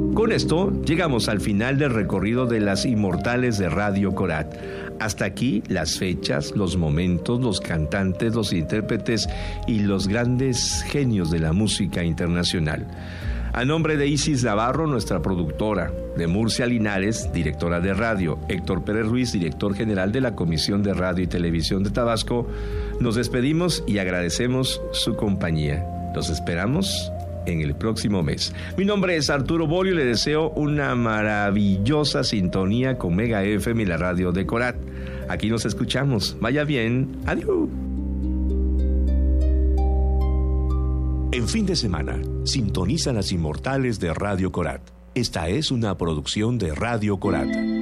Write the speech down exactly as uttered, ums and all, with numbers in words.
Con esto llegamos al final del recorrido de las inmortales de Radio Corat. Hasta aquí las fechas, los momentos, los cantantes, los intérpretes y los grandes genios de la música internacional. A nombre de Isis Navarro, nuestra productora, de Murcia Linares, directora de radio, Héctor Pérez Ruiz, director general de la Comisión de Radio y Televisión de Tabasco, nos despedimos y agradecemos su compañía. Los esperamos en el próximo mes. Mi nombre es Arturo Borio y le deseo una maravillosa sintonía con Mega F M y la radio de Corat. Aquí nos escuchamos. Vaya bien. Adiós. En fin de semana, sintonizan las inmortales de Radio Corat. Esta es una producción de Radio Corat.